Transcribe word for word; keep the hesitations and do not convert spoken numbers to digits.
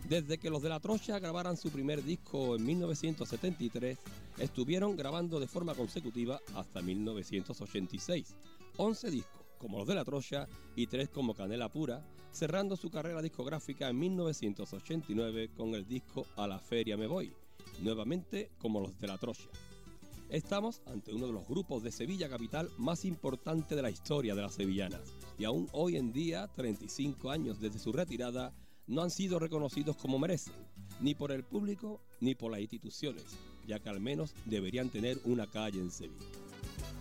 Desde que los de La Trocha grabaran su primer disco en mil novecientos setenta y tres, estuvieron grabando de forma consecutiva hasta mil novecientos ochenta y seis. once discos, como los de La Trocha, y tres como Canela Pura, cerrando su carrera discográfica en mil novecientos ochenta y nueve con el disco A la Feria Me Voy, nuevamente como los de La Trocha. Estamos ante uno de los grupos de Sevilla capital más importante de la historia de las sevillanas, y aún hoy en día, treinta y cinco años desde su retirada, no han sido reconocidos como merecen, ni por el público ni por las instituciones, ya que al menos deberían tener una calle en Sevilla.